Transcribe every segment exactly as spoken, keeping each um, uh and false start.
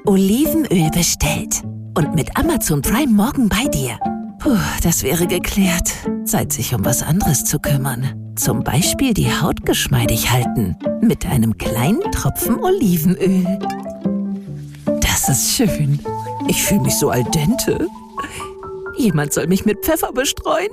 Olivenöl bestellt. Und mit Amazon Prime morgen bei dir. Puh, das wäre geklärt. Zeit, sich um was anderes zu kümmern. Zum Beispiel die Haut geschmeidig halten. Mit einem kleinen Tropfen Olivenöl. Das ist schön. Ich fühle mich so al dente. Jemand soll mich mit Pfeffer bestreuen.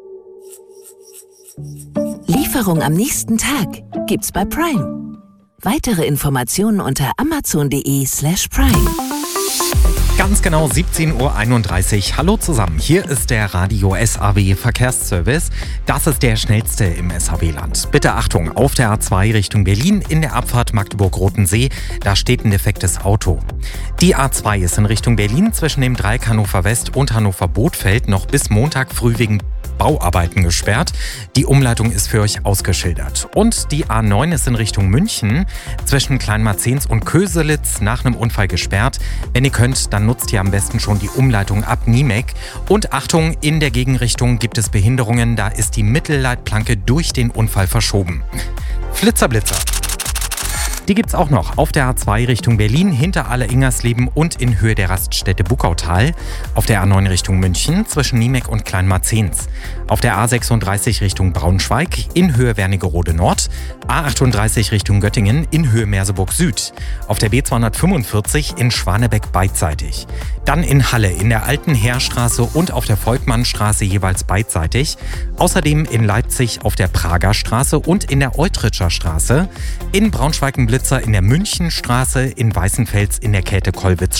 Lieferung am nächsten Tag gibt's bei Prime. Weitere Informationen unter amazon.de slash prime. Ganz genau siebzehn Uhr einunddreißig. Hallo zusammen, hier ist der Radio S A W Verkehrsservice. Das ist der schnellste im S H W-Land. Bitte Achtung, auf der A zwei Richtung Berlin in der Abfahrt Magdeburg-Rotensee, da steht ein defektes Auto. Die A zwei ist in Richtung Berlin zwischen dem Dreieck Hannover West und Hannover Bothfeld noch bis Montag früh wegen Bauarbeiten gesperrt. Die Umleitung ist für euch ausgeschildert. Und die A neun ist in Richtung München zwischen Kleinmarzens und Köselitz nach einem Unfall gesperrt. Wenn ihr könnt, dann nutzt ihr am besten schon die Umleitung ab Niemek. Und Achtung, in der Gegenrichtung gibt es Behinderungen. Da ist die Mittelleitplanke durch den Unfall verschoben. Flitzerblitzer. Die gibt's auch noch auf der A zwei Richtung Berlin, hinter Alle-Ingersleben und in Höhe der Raststätte Buckautal. Auf der A neun Richtung München zwischen Niemek und Kleinmarzens. Auf der A sechsunddreißig Richtung Braunschweig in Höhe Wernigerode Nord. A achtunddreißig Richtung Göttingen in Höhe Merseburg Süd. Auf der B zweihundertfünfundvierzig in Schwanebeck beidseitig. Dann in Halle in der Alten Heerstraße und auf der Volkmannstraße jeweils beidseitig. Außerdem in Leipzig auf der Prager Straße und in der Eutritscher Straße. In Braunschweig ein Blitzer in der Münchenstraße, in Weißenfels in der Käthe-Kollwitz